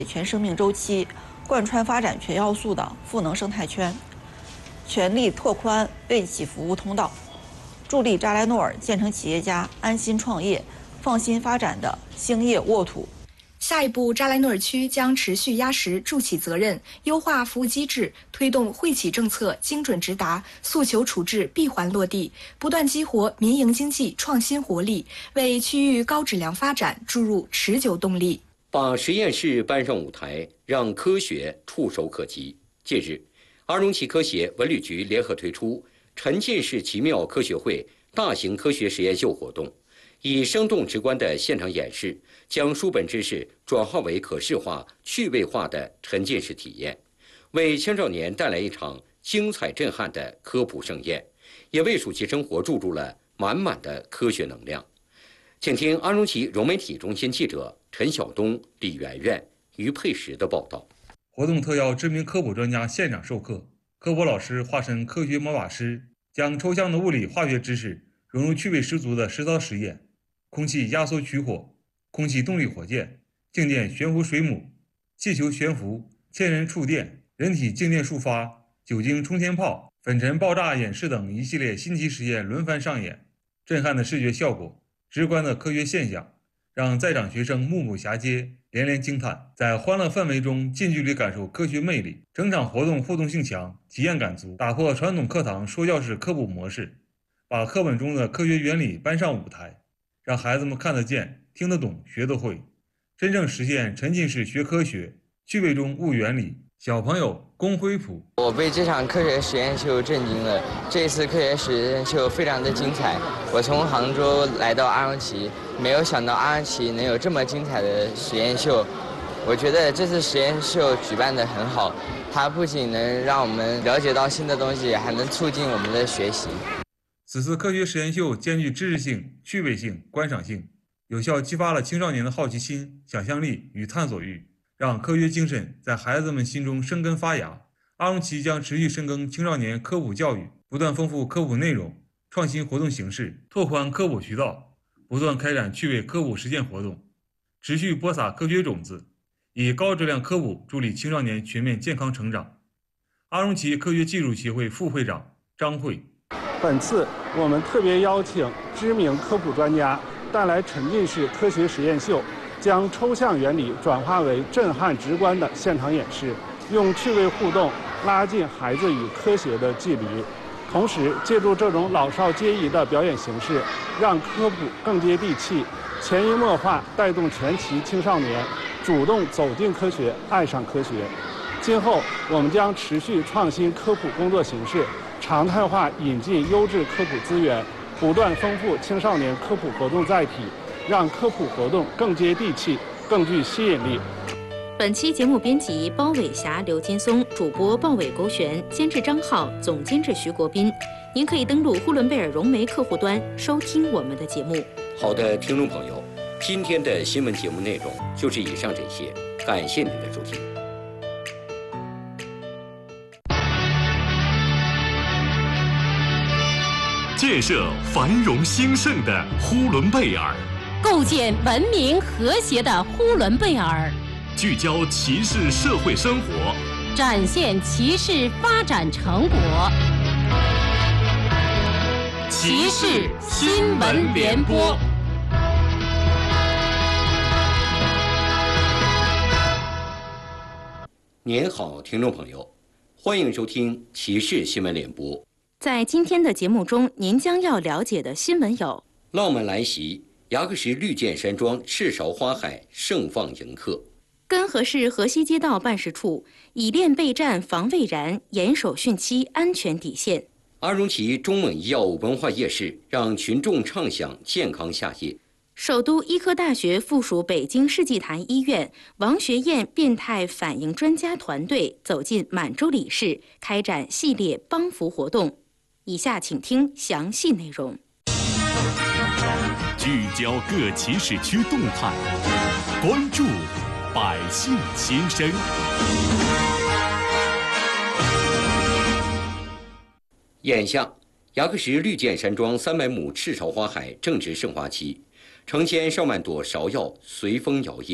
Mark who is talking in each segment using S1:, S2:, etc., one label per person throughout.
S1: 全生命周期、贯穿发展全要素的赋能生态圈，全力拓宽卫企服务通道，助力扎莱诺尔建成企业家安心创业、放心发展的兴业沃土。
S2: 下一步，扎莱诺尔区将持续压实助企责任，优化服务机制，推动惠企政策精准直达，诉求处置闭环落地，不断激活民营经济创新活力，为区域高质量发展注入持久动力。
S3: 把实验室搬上舞台，让科学触手可及。近日，阿荣旗科协、文旅局联合推出沉浸式奇妙科学会大型科学实验秀活动，以生动直观的现场演示，将书本知识转化为可视化、趣味化的沉浸式体验，为青少年带来一场精彩震撼的科普盛宴，也为暑期生活注入了满满的科学能量。请听阿荣旗融媒体中心记者陈晓东、李媛媛、于佩石的报道。
S4: 活动特邀知名科普专家现场授课，科普老师化身科学魔法师，将抽象的物理化学知识融入趣味十足的实操实验。空气压缩取火、空气动力火箭、静电悬浮水母、气球悬浮、千人触电、人体静电触发、酒精冲天炮、粉尘爆炸演示等一系列新奇实验轮番上演，震撼的视觉效果，直观的科学现象，让在场学生目不暇接，连连惊叹，在欢乐氛围中近距离感受科学魅力。整场活动互动性强，体验感足，打破传统课堂说教式科普模式，把课本中的科学原理搬上舞台，让孩子们看得见、听得懂、学得会，真正实现沉浸式学科学，趣味中悟原理。小朋友龚辉普，
S5: 我被这场科学实验秀震惊了。这一次科学实验秀非常的精彩。我从杭州来到阿荣旗，没有想到阿荣旗能有这么精彩的实验秀。我觉得这次实验秀举办得很好，它不仅能让我们了解到新的东西，还能促进我们的学习。
S4: 此次科学实验秀兼具知识性、趣味性、观赏性，有效激发了青少年的好奇心、想象力与探索欲，让科学精神在孩子们心中生根发芽。阿荣旗将持续深耕青少年科普教育，不断丰富科普内容，创新活动形式，拓宽科普渠道，不断开展趣味科普实践活动，持续播撒科学种子，以高质量科普助力青少年全面健康成长。阿荣旗科学技术协会副会长张慧，
S6: 本次我们特别邀请知名科普专家带来沉浸式科学实验秀，将抽象原理转化为震撼直观的现场演示，用趣味互动拉近孩子与科学的距离，同时借助这种老少皆宜的表演形式，让科普更接地气，潜移默化带动全旗青少年主动走进科学，爱上科学。今后我们将持续创新科普工作形式，常态化引进优质科普资源，不断丰富青少年科普活动载体，让科普活动更接地气、更具吸引力。
S7: 本期节目编辑包伟霞、刘金松，主播鲍伟、勾璇，监制张浩，总监制徐国斌。您可以登录呼伦贝尔融媒客户端收听我们的节目。
S3: 好的，听众朋友，今天的新闻节目内容就是以上这些，感谢您的收听。
S8: 建设繁荣兴盛的呼伦贝尔，
S9: 构建文明和谐的呼伦贝尔，
S8: 聚焦骑士社会生活，
S9: 展现骑士发展成果。骑士新闻联播。
S3: 您好，听众朋友，欢迎收听骑士新闻联播。
S7: 在今天的节目中，您将要了解的新闻有：
S3: 浪漫来袭，牙克石绿箭山庄赤勺花海盛放迎客；
S7: 根河市河西街道办事处以练备战防卫燃，严守汛期安全底线；
S3: 阿荣旗中蒙医药文化夜市让群众畅享健康夏夜；
S7: 首都医科大学附属北京世纪坛医院王学燕变态反应专家团队走进满洲里市，开展系列帮扶活动。以下请听详细内容。
S8: 聚焦各骑士区动态，关注百姓心声。
S3: 眼下，牙克石绿箭山庄300亩赤勺花海正值盛花期，成千上万朵芍药随风摇曳，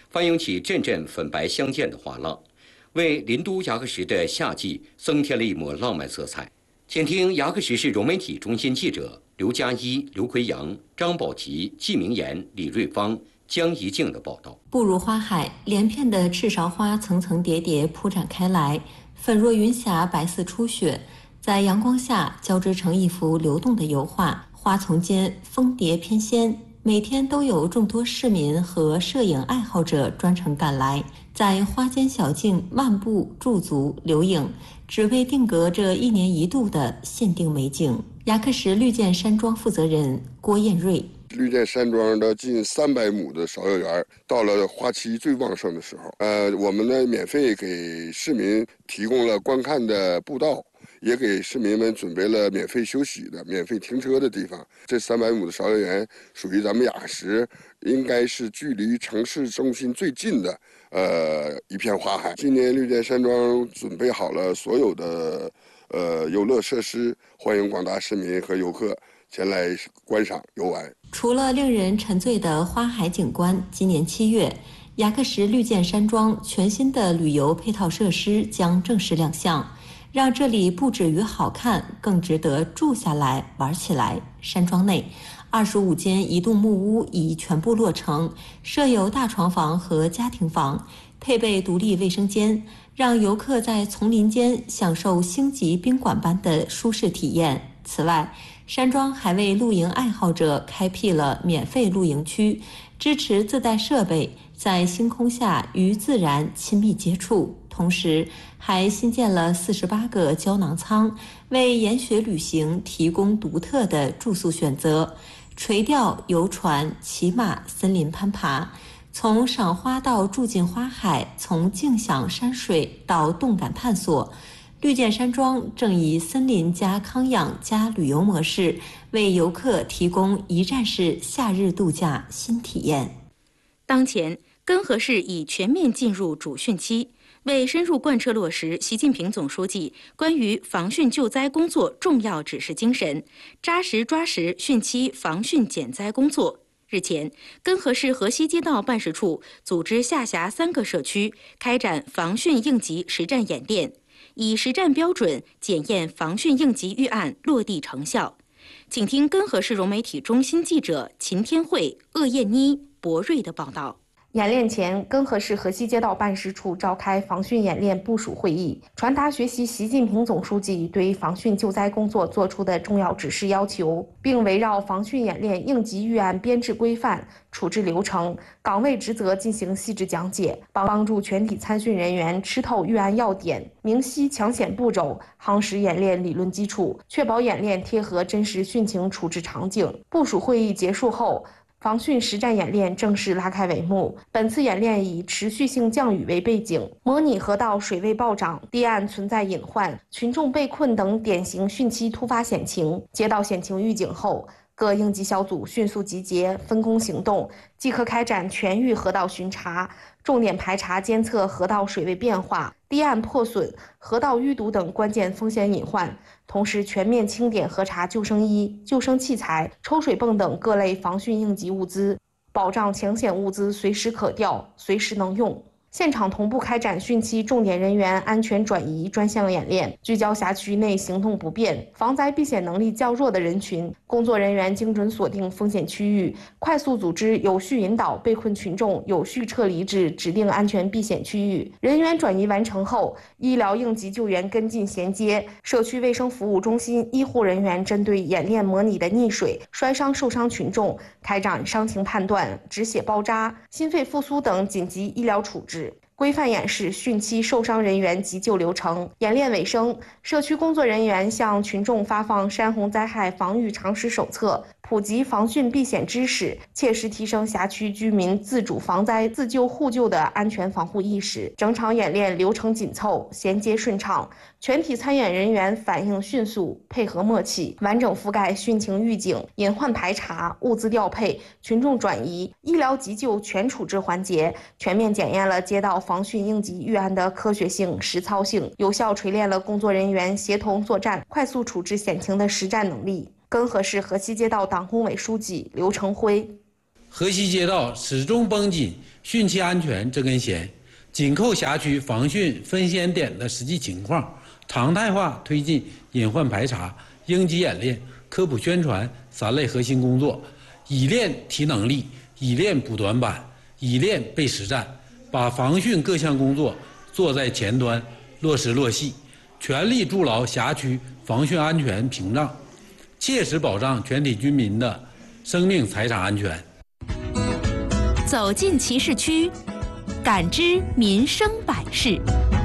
S3: 翻涌起阵阵粉白相间的画浪，为林都牙克石的夏季增添了一抹浪漫色彩。请听牙克石市融媒体中心记者刘佳一、刘奎阳、张宝吉、季明言、李瑞芳、江怡静的报道。
S10: 步入花海，连片的赤芍花层层叠叠铺展开来，粉若云霞，白似初雪，在阳光下交织成一幅流动的油画。花丛间蜂蝶翩跹，每天都有众多市民和摄影爱好者专程赶来，在花间小径漫步驻足留影，只为定格这1年1度的限定美景。牙克石绿箭山庄负责人郭彦瑞：
S11: 绿箭山庄的近300亩的芍药园，到了花期最旺盛的时候，我们呢免费给市民提供了观看的步道，也给市民们准备了免费休息的、免费停车的地方。这300亩的芍药园属于咱们雅克石，应该是距离城市中心最近的一片花海。今年绿箭山庄准备好了所有的游乐设施，欢迎广大市民和游客前来观赏游玩。
S10: 除了令人沉醉的花海景观，今年7月，牙克石绿箭山庄全新的旅游配套设施将正式亮相，让这里不止于好看，更值得住下来玩起来。山庄内25间移动木屋已全部落成，设有大床房和家庭房，配备独立卫生间，让游客在丛林间享受星级宾馆般的舒适体验。此外，山庄还为露营爱好者开辟了免费露营区，支持自带设备，在星空下与自然亲密接触。同时，还新建了48个胶囊舱，为研学旅行提供独特的住宿选择。垂钓、游船、骑马、森林攀爬，从赏花到住进花海，从静享山水到动感探索。绿箭山庄正以森林加康养加旅游模式，为游客提供一站式夏日度假新体验。
S7: 当前，根河市已全面进入主汛期，为深入贯彻落实习近平总书记关于防汛救灾工作重要指示精神，扎实抓实汛期防汛减灾工作。日前，根河市河西街道办事处组织下辖3个社区开展防汛应急实战演练，以实战标准检验防汛应急预案落地成效。请听根河市融媒体中心记者秦天慧、鄂燕妮、博瑞的报道。
S2: 演练前，根河市河西街道办事处召开防汛演练部署会议，传达学习习近平总书记对防汛救灾工作作出的重要指示要求，并围绕防汛演练应急预案编制规范、处置流程、岗位职责进行细致讲解，帮助全体参训人员吃透预案要点，明晰抢险步骤，夯实演练理论基础，确保演练贴合真实汛情处置场景。部署会议结束后，防汛实战演练正式拉开帷幕。本次演练以持续性降雨为背景，模拟河道水位暴涨、堤岸存在隐患、群众被困等典型汛期突发险情。接到险情预警后，各应急小组迅速集结，分工行动，即可开展全域河道巡查，重点排查监测河道水位变化、堤岸破损、河道淤堵等关键风险隐患，同时全面清点核查救生衣、救生器材、抽水泵等各类防汛应急物资，保障抢险物资随时可调、随时能用。现场同步开展汛期重点人员安全转移专项演练，聚焦辖区内行动不便、防灾避险能力较弱的人群，工作人员精准锁定风险区域，快速组织有序引导被困群众有序撤离至指定安全避险区域。人员转移完成后，医疗应急救援跟进衔接，社区卫生服务中心医护人员针对演练模拟的溺水、摔伤受伤群众开展伤情判断、止血包扎、心肺复苏等紧急医疗处置，规范演示汛期受伤人员急救流程。演练尾声，社区工作人员向群众发放山洪灾害防御常识手册，普及防汛避险知识，切实提升辖区居民自主防灾、自救互救的安全防护意识。整场演练流程紧凑、衔接顺畅，全体参演人员反应迅速、配合默契，完整覆盖汛情预警、隐患排查、物资调配、群众转移、医疗急救全处置环节，全面检验了街道防汛应急预案的科学性、实操性，有效锤炼了工作人员协同作战、快速处置险情的实战能力。根河市河西街道党工委书记刘成辉：
S12: 河西街道始终绷紧汛期安全这根弦，紧扣辖区防汛分先点的实际情况，常态化推进隐患排查、应急演练、科普宣传3类核心工作，以练提能力，以练补短板，以练备实战，把防汛各项工作做在前端，落实落细，全力筑牢辖区防汛安全屏障，切实保障全体居民的生命财产安全。
S7: 走进其市区，感知民生百事。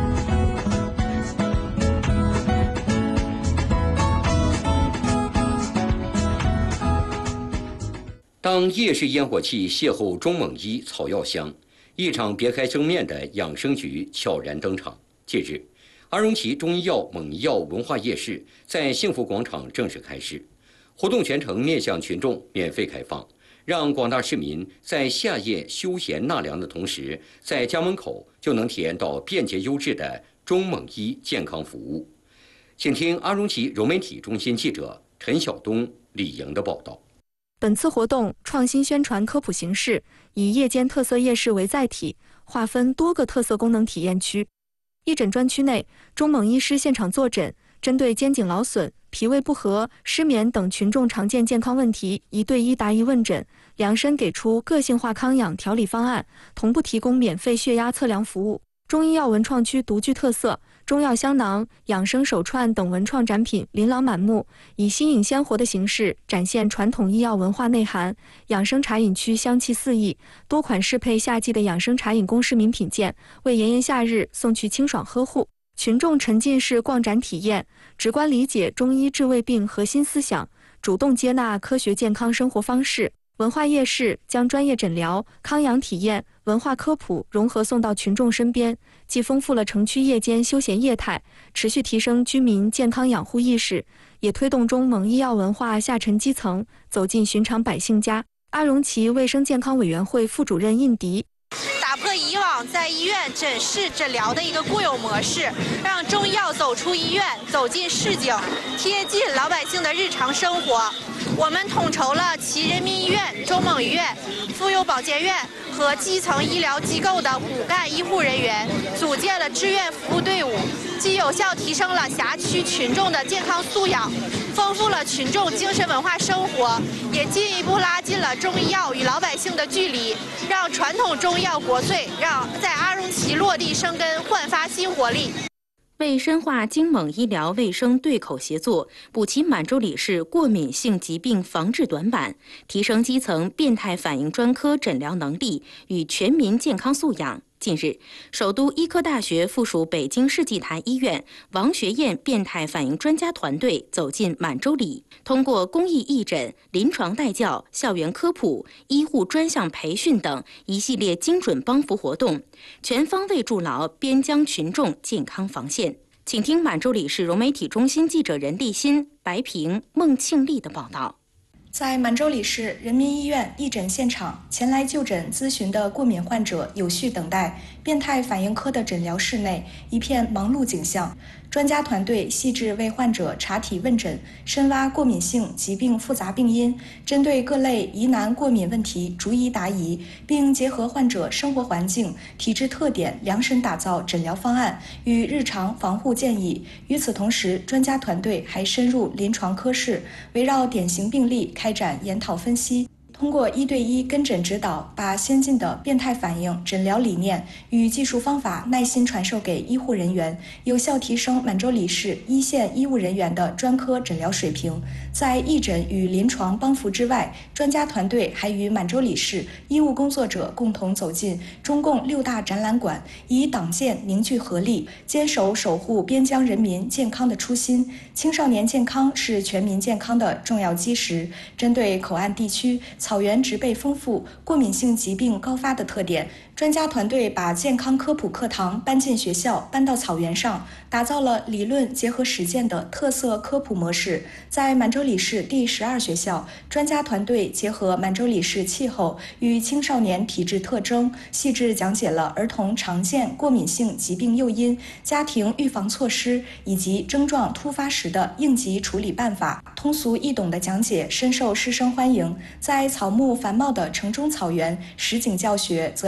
S3: 当夜市烟火气邂逅中蒙医草药香，一场别开生面的养生局悄然登场。近日，阿荣旗中医药蒙医药文化夜市在幸福广场正式开市，活动全程面向群众免费开放，让广大市民在夏夜休闲纳凉的同时，在家门口就能体验到便捷优质的中蒙医健康服务。请听阿荣旗融媒体中心记者陈晓东、李莹的报道。
S2: 本次活动创新宣传科普形式，以夜间特色夜市为载体，划分多个特色功能体验区。义诊专区内，中蒙医师现场坐诊，针对肩颈劳损、脾胃不和、失眠等群众常见健康问题，1对1答疑问诊，量身给出个性化康养调理方案，同步提供免费血压测量服务。中医药文创区独具特色，中药香囊、养生手串等文创展品琳琅满目，以新颖鲜活的形式展现传统医药文化内涵。养生茶饮区香气四溢，多款适配夏季的养生茶饮供市民品鉴，为炎炎夏日送去清爽呵护。群众沉浸式逛展体验，直观理解中医治胃病核心思想，主动接纳科学健康生活方式。文化夜市将专业诊疗、康养体验、文化科普融合送到群众身边，既丰富了城区夜间休闲业态，持续提升居民健康养护意识，也推动中蒙医药文化下沉基层，走进寻常百姓家。阿荣旗卫生健康委员会副主任印迪。
S13: 打破以往在医院诊室诊疗的一个固有模式，让中医药走出医院，走进市井，贴近老百姓的日常生活。我们统筹了其人民医院、中蒙医院、妇幼保健院和基层医疗机构的骨干医护人员，组建了志愿服务队伍，既有效提升了辖区群众的健康素养，丰富了群众精神文化生活，也进一步拉近了中医药与老百姓的距离，让传统中医药国粹让在阿荣旗落地生根，焕发新活力。
S7: 为深化京蒙医疗卫生对口协作，补齐满洲里市过敏性疾病防治短板，提升基层变态反应专科诊疗能力与全民健康素养。近日，首都医科大学附属北京世纪坛医院王学燕变态反应专家团队走进满洲里，通过公益义诊、临床带教、校园科普、医护专项培训等一系列精准帮扶活动，全方位筑牢边疆群众健康防线。请听满洲里市融媒体中心记者任立新、白平、孟庆丽的报道。
S2: 在满洲里市人民医院义诊现场，前来就诊咨询的过敏患者有序等待。变态反应科的诊疗室内一片忙碌景象，专家团队细致为患者查体问诊，深挖过敏性疾病复杂病因，针对各类疑难过敏问题逐一答疑，并结合患者生活环境、体质特点，量身打造诊疗方案与日常防护建议。与此同时，专家团队还深入临床科室，围绕典型病例开展研讨分析。通过1对1跟诊指导，把先进的变态反应诊疗理念与技术方法耐心传授给医护人员，有效提升满洲里市一线医务人员的专科诊疗水平。在义诊与临床帮扶之外，专家团队还与满洲里市医务工作者共同走进中共6大展览馆，以党建凝聚合力，坚守守护边疆人民健康的初心。青少年健康是全民健康的重要基石。针对口岸地区草原植被丰富、过敏性疾病高发的特点，专家团队把健康科普课堂搬进学校，搬到草原上，打造了理论结合实践的特色科普模式。在满洲里市第12学校，专家团队结合满洲里市气候与青少年体质特征，细致讲解了儿童常见过敏性疾病诱因、家庭预防措施以及症状突发时的应急处理办法。通俗易懂的讲解深受师生欢迎。在草木繁茂的城中草原，实景教学则让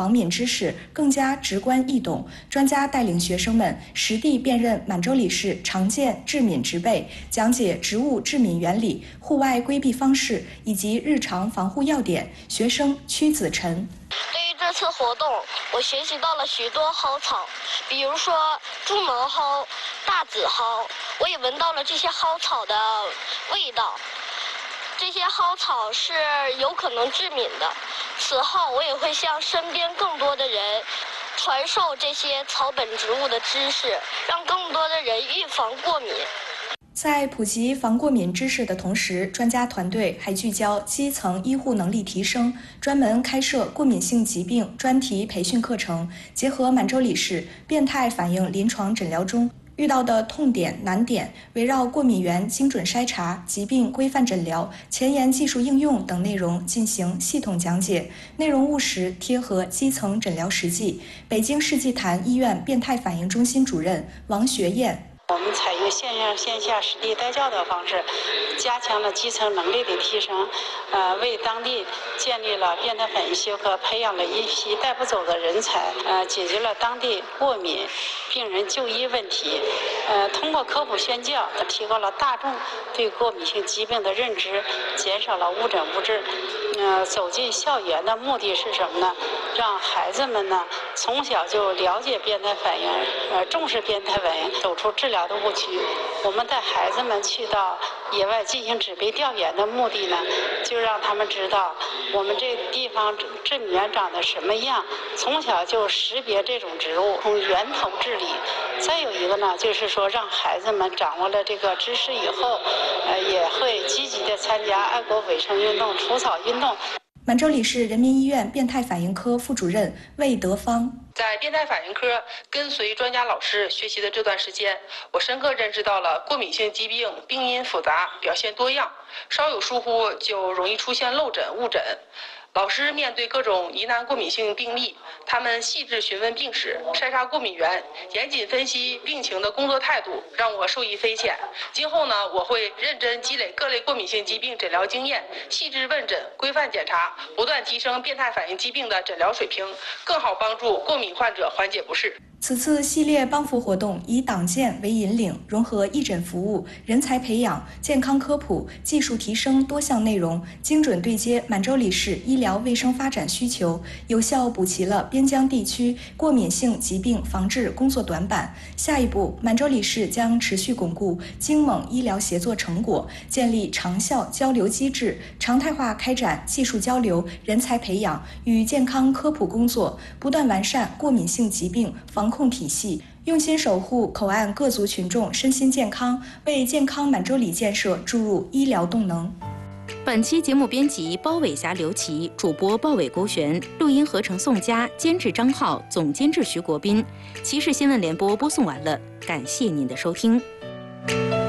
S2: 防敏知识更加直观易懂。专家带领学生们实地辨认满洲里氏常见致敏植被，讲解植物致敏原理、户外规避方式以及日常防护要点。学生屈子晨。
S14: 对于这次活动，我学习到了许多蒿草，比如说朱门蒿、大紫蒿，我也闻到了这些蒿草的味道。这些蒿草是有可能致敏的，此后我也会向身边更多的人传授这些草本植物的知识，让更多的人预防过敏。
S2: 在普及防过敏知识的同时，专家团队还聚焦基层医护能力提升，专门开设过敏性疾病专题培训课程，结合满洲里氏变态反应临床诊疗中遇到的痛点、难点，围绕过敏源精准筛查、疾病规范诊疗、前沿技术应用等内容进行系统讲解，内容务实贴合基层诊疗实际。北京世纪坛医院变态反应中心主任王学燕。
S15: 我们采用线上线下实地带教的方式，加强了基层能力的提升，为当地建立了变态反应修科，培养了一批带不走的人才，解决了当地过敏病人就医问题。通过科普宣教，提高了大众对过敏性疾病的认知，减少了误诊误治。走进校园的目的是什么呢？让孩子们呢从小就了解变态反应，重视变态反应，走出治疗的误区。我们带孩子们去到野外进行植被调研的目的呢，就让他们知道我们这地方致敏源长得什么样，从小就识别这种植物，从源头治理。再有一个呢，就是说让孩子们掌握了这个知识以后，也会积极的参加爱国卫生运动、除草运动。
S2: 满洲里市人民医院变态反应科副主任魏德芳。
S16: 在变态反应科跟随专家老师学习的这段时间，我深刻认识到了过敏性疾病病因复杂，表现多样，稍有疏忽就容易出现漏诊误诊。老师面对各种疑难过敏性病例，他们细致询问病史，筛查过敏源，严谨分析病情的工作态度，让我受益匪浅。今后呢，我会认真积累各类过敏性疾病诊疗经验，细致问诊，规范检查，不断提升变态反应疾病的诊疗水平，更好帮助过敏患者缓解不适。
S2: 此次系列帮扶活动以党建为引领，融合义诊服务、人才培养、健康科普、技术提升多项内容，精准对接满洲里市医疗卫生发展需求，有效补齐了边疆地区过敏性疾病防治工作短板。下一步，满洲里市将持续巩固京蒙医疗协作成果，建立长效交流机制，常态化开展技术交流、人才培养与健康科普工作，不断完善过敏性疾病防控体系，用心守护口岸各族群众身心健康，为健康满洲里建设注入医疗动能。
S7: 本期节目编辑包伟霞、刘琦，主播鲍伟、郭璇，录音合成宋佳，监制张浩，总监制徐国斌。骑士新闻联播播送完了，感谢您的收听。